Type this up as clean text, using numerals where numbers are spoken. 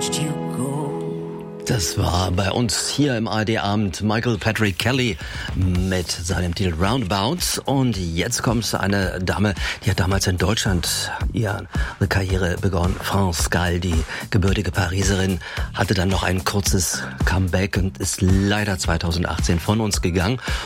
Das war bei uns hier im ARD-Abend Michael Patrick Kelly mit seinem Titel Roundabouts. Und jetzt kommt eine Dame, die hat damals in Deutschland ihre Karriere begonnen. France Gall, die gebürtige Pariserin, hatte dann noch ein kurzes Comeback und ist leider 2018 von uns gegangen.